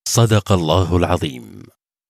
صدق الله العظيم.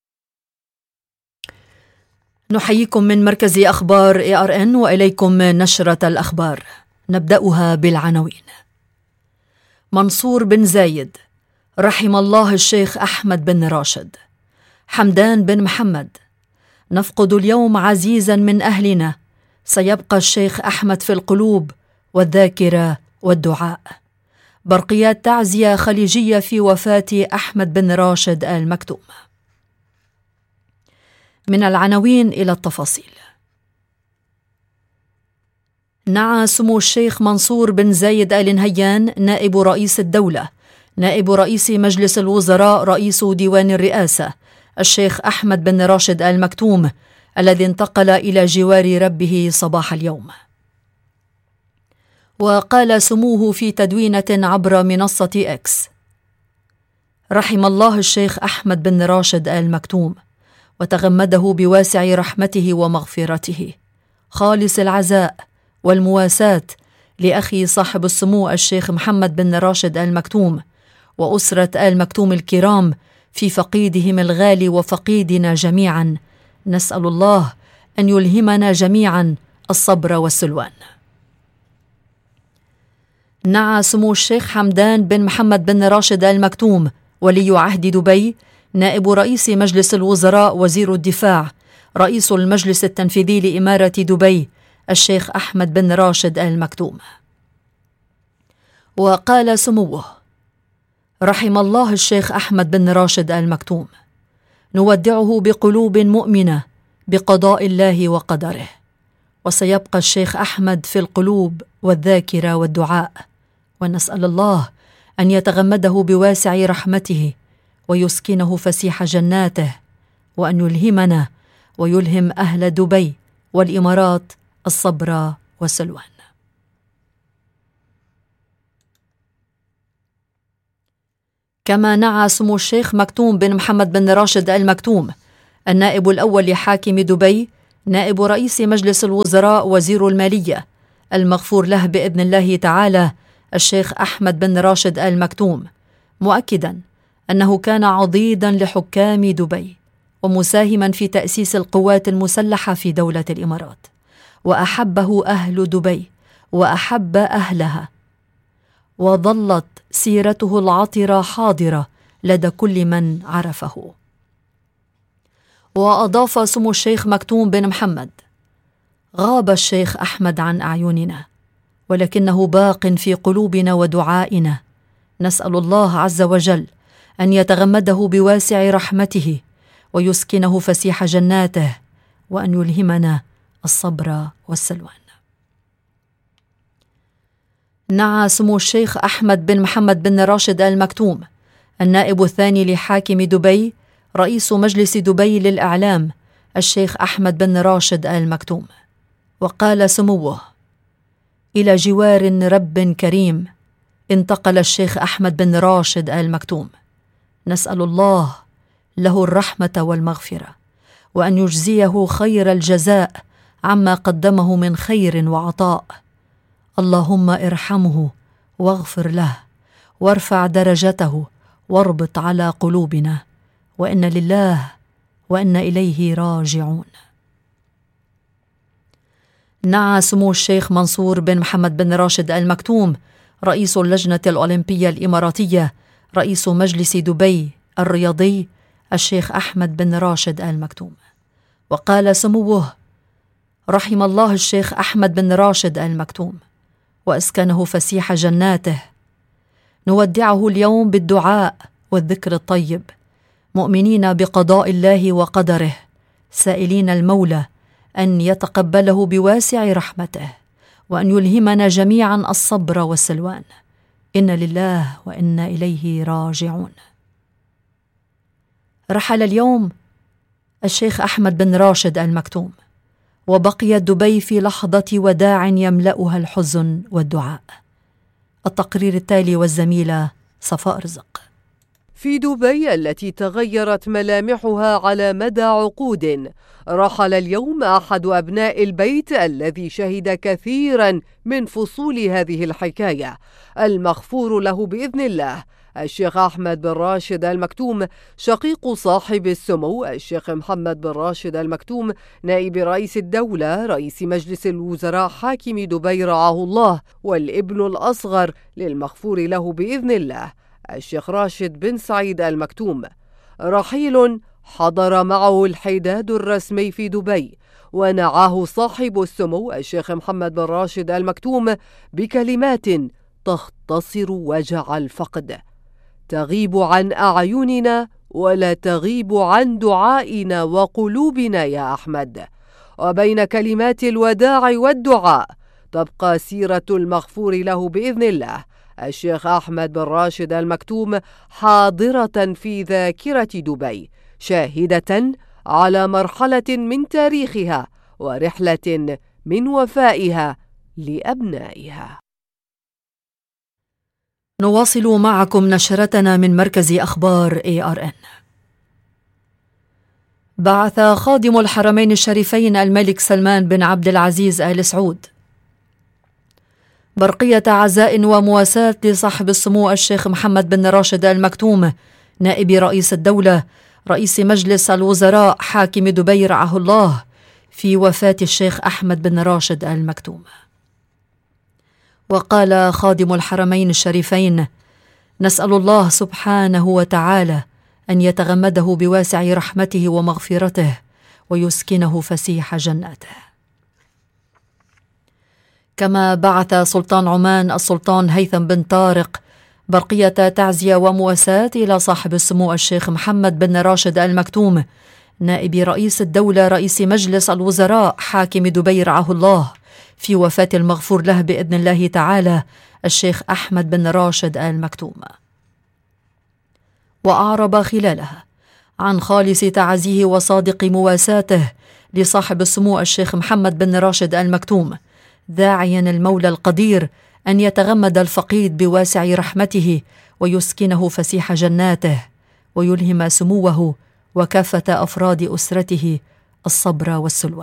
نحييكم من مركز أخبار ARN وإليكم نشرة الأخبار. نبدأها بالعناوين. منصور بن زايد رحم الله الشيخ أحمد بن راشد. حمدان بن محمد: نفقد اليوم عزيزا من أهلنا، سيبقى الشيخ أحمد في القلوب والذاكرة والدعاء. برقيات تعزية خليجية في وفاة أحمد بن راشد آل مكتوم. من العناوين إلى التفاصيل. نعى سمو الشيخ منصور بن زايد آل نهيان نائب رئيس الدولة، نائب رئيس مجلس الوزراء، رئيس ديوان الرئاسة، الشيخ أحمد بن راشد آل مكتوم الذي انتقل إلى جوار ربه صباح اليوم. وقال سموه في تدوينة عبر منصة إكس: رحم الله الشيخ أحمد بن راشد آل مكتوم وتغمده بواسع رحمته ومغفرته. خالص العزاء والمواساة لأخي صاحب السمو الشيخ محمد بن راشد آل مكتوم وأسرة آل مكتوم الكرام في فقيدهم الغالي وفقيدنا جميعا. نسأل الله أن يلهمنا جميعا الصبر والسلوان. نعى سمو الشيخ حمدان بن محمد بن راشد آل مكتوم ولي عهد دبي، نائب رئيس مجلس الوزراء، وزير الدفاع، رئيس المجلس التنفيذي لإمارة دبي، الشيخ أحمد بن راشد آل مكتوم. وقال سموه: رحم الله الشيخ أحمد بن راشد آل مكتوم، نودعه بقلوب مؤمنة بقضاء الله وقدره، وسيبقى الشيخ أحمد في القلوب والذاكرة والدعاء، ونسأل الله أن يتغمده بواسع رحمته ويسكنه فسيح جناته، وأن يلهمنا ويلهم أهل دبي والإمارات الصبر والسلوان. كما نعى سمو الشيخ مكتوم بن محمد بن راشد آل مكتوم النائب الأول لحاكم دبي، نائب رئيس مجلس الوزراء، وزير المالية، المغفور له بإذن الله تعالى، الشيخ أحمد بن راشد آل مكتوم، مؤكدا أنه كان عضيدا لحكام دبي ومساهما في تأسيس القوات المسلحة في دولة الإمارات، وأحبه أهل دبي وأحب أهلها، وظلت سيرته العطرة حاضرة لدى كل من عرفه. وأضاف سمو الشيخ مكتوم بن محمد: غاب الشيخ أحمد عن أعيننا، ولكنه باق في قلوبنا ودعائنا. نسأل الله عز وجل أن يتغمده بواسع رحمته ويسكنه فسيح جناته، وأن يلهمنا الصبر والسلوان. نعى سمو الشيخ أحمد بن محمد بن راشد آل مكتوم النائب الثاني لحاكم دبي، رئيس مجلس دبي للإعلام، الشيخ أحمد بن راشد آل مكتوم، وقال سموه: إلى جوار رب كريم انتقل الشيخ أحمد بن راشد آل مكتوم. نسأل الله له الرحمة والمغفرة، وأن يجزيه خير الجزاء عما قدمه من خير وعطاء. اللهم ارحمه واغفر له وارفع درجته واربط على قلوبنا، وإن لله وإن إليه راجعون. نعى سمو الشيخ منصور بن محمد بن راشد آل مكتوم رئيس اللجنة الأولمبية الإماراتية، رئيس مجلس دبي الرياضي، الشيخ أحمد بن راشد آل مكتوم، وقال سموه: رحم الله الشيخ أحمد بن راشد آل مكتوم وأسكنه فسيح جناته. نودعه اليوم بالدعاء والذكر الطيب، مؤمنين بقضاء الله وقدره، سائلين المولى أن يتقبله بواسع رحمته، وأن يلهمنا جميعا الصبر والسلوان. إن لله وإنا إليه راجعون. رحل اليوم الشيخ أحمد بن راشد آل مكتوم، وبقيت دبي في لحظة وداع يملأها الحزن والدعاء. التقرير التالي والزميلة صفاء رزق. في دبي التي تغيرت ملامحها على مدى عقود، رحل اليوم أحد أبناء البيت الذي شهد كثيرا من فصول هذه الحكاية، المغفور له بإذن الله، الشيخ أحمد بن راشد المكتوم شقيق صاحب السمو الشيخ محمد بن راشد المكتوم نائب رئيس الدولة رئيس مجلس الوزراء حاكم دبي رعاه الله، والابن الأصغر للمغفور له بإذن الله الشيخ راشد بن سعيد المكتوم، رحيل حضر معه الحداد الرسمي في دبي، ونعاه صاحب السمو الشيخ محمد بن راشد المكتوم بكلمات تختصر وجع الفقد: تغيب عن أعيننا ولا تغيب عن دعائنا وقلوبنا يا أحمد. وبين كلمات الوداع والدعاء تبقى سيرة المغفور له بإذن الله الشيخ أحمد بن راشد المكتوم حاضرة في ذاكرة دبي، شاهدة على مرحلة من تاريخها ورحلة من وفائها لأبنائها. نواصل معكم نشرتنا من مركز أخبار ARN. بعث خادم الحرمين الشريفين الملك سلمان بن عبد العزيز آل سعود برقية عزاء ومواساة لصاحب السمو الشيخ محمد بن راشد المكتوم نائب رئيس الدولة رئيس مجلس الوزراء حاكم دبي رعاه الله في وفاة الشيخ أحمد بن راشد المكتوم. وقال خادم الحرمين الشريفين: نسأل الله سبحانه وتعالى أن يتغمده بواسع رحمته ومغفرته ويسكنه فسيح جناته. كما بعث سلطان عمان السلطان هيثم بن طارق برقية تعزية ومواساة إلى صاحب السمو الشيخ محمد بن راشد المكتوم نائب رئيس الدولة رئيس مجلس الوزراء حاكم دبي رعاه الله في وفاة المغفور له بإذن الله تعالى الشيخ أحمد بن راشد المكتوم. وأعرب خلالها عن خالص تعزيه وصادق مواساته لصاحب السمو الشيخ محمد بن راشد المكتوم، داعيا المولى القدير أن يتغمد الفقيد بواسع رحمته ويسكنه فسيح جناته ويلهم سموه وكافة أفراد أسرته الصبر والسلوان.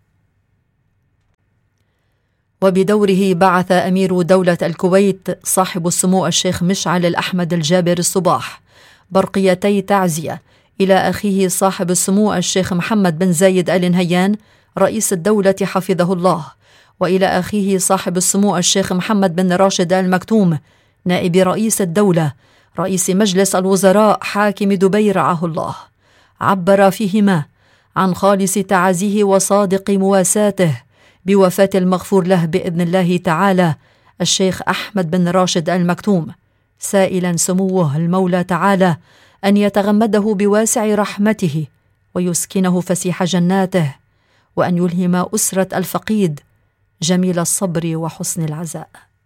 وبدوره بعث أمير دولة الكويت صاحب السمو الشيخ مشعل الأحمد الجابر الصباح برقيتي تعزية إلى أخيه صاحب السمو الشيخ محمد بن زايد آل نهيان رئيس الدولة حفظه الله، وإلى أخيه صاحب السمو الشيخ محمد بن راشد المكتوم نائب رئيس الدولة رئيس مجلس الوزراء حاكم دبي رعاه الله، عبر فيهما عن خالص تعازيه وصادق مواساته بوفاة المغفور له بإذن الله تعالى الشيخ أحمد بن راشد المكتوم، سائلا سموه المولى تعالى أن يتغمده بواسع رحمته ويسكنه فسيح جناته، وأن يلهم أسرة الفقيد جميل الصبر وحسن العزاء.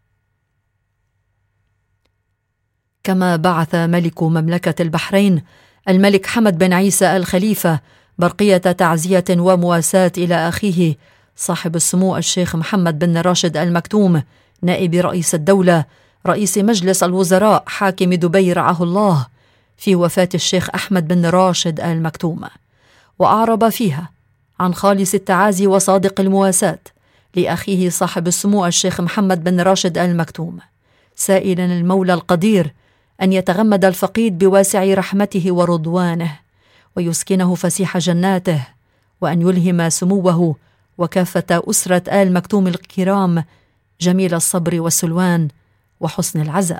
كما بعث ملك مملكة البحرين الملك حمد بن عيسى الخليفة برقية تعزية ومواساة إلى أخيه صاحب السمو الشيخ محمد بن راشد المكتوم نائب رئيس الدولة رئيس مجلس الوزراء حاكم دبي رعاه الله في وفاة الشيخ أحمد بن راشد المكتوم، وأعرب فيها عن خالص التعازي وصادق المواساة لأخيه صاحب السمو الشيخ محمد بن راشد المكتوم، سائلا المولى القدير أن يتغمد الفقيد بواسع رحمته ورضوانه ويسكنه فسيح جناته، وأن يلهم سموه وكافة أسرة آل مكتوم الكرام جميل الصبر والسلوان وحسن العزاء.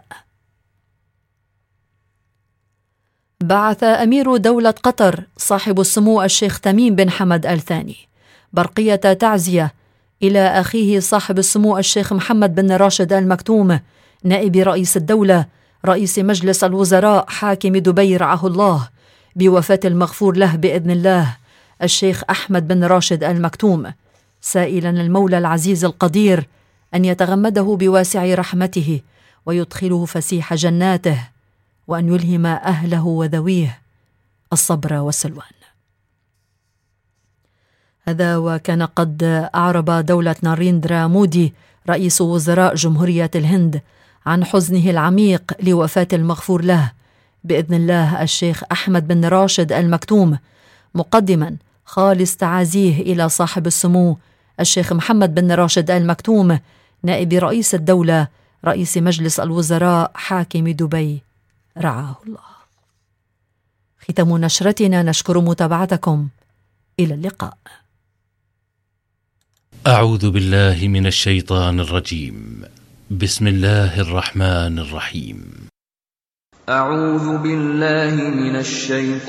بعث أمير دولة قطر صاحب السمو الشيخ تميم بن حمد آل ثاني برقية تعزية إلى أخيه صاحب السمو الشيخ محمد بن راشد المكتوم نائب رئيس الدولة رئيس مجلس الوزراء حاكم دبي رعاه الله بوفاة المغفور له بإذن الله الشيخ أحمد بن راشد المكتوم، سائلا المولى العزيز القدير أن يتغمده بواسع رحمته ويدخله فسيح جناته، وأن يلهم أهله وذويه الصبر والسلوان. هذا وكان قد أعرب دولة ناريندرا مودي رئيس وزراء جمهورية الهند عن حزنه العميق لوفاة المغفور له بإذن الله الشيخ أحمد بن راشد المكتوم، مقدما خالص تعازيه إلى صاحب السمو الشيخ محمد بن راشد المكتوم نائب رئيس الدولة رئيس مجلس الوزراء حاكم دبي رعاه الله. ختام نشرتنا، نشكر متابعتكم. إلى اللقاء. أعوذ بالله من الشيطان الرجيم. بسم الله الرحمن الرحيم. أعوذ بالله من الشيطان